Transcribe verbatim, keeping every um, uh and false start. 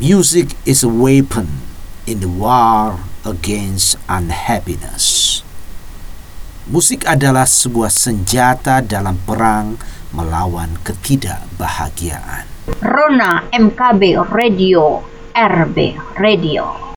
Music is a weapon in the war against unhappiness. Musik adalah sebuah senjata dalam perang melawan ketidakbahagiaan. Rona M K B Radio, R B Radio.